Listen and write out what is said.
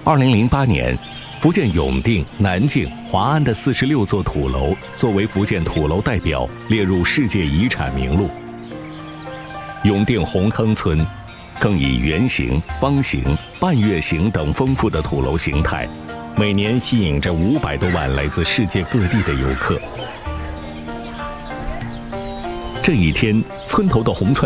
2008年，福建永定、南靖、华安的46座土楼作为福建土楼代表列入世界遗产名录。永定红坑村更以圆形、方形、半月形等丰富的土楼形态，每年吸引着500多万来自世界各地的游客。这一天，村头的红川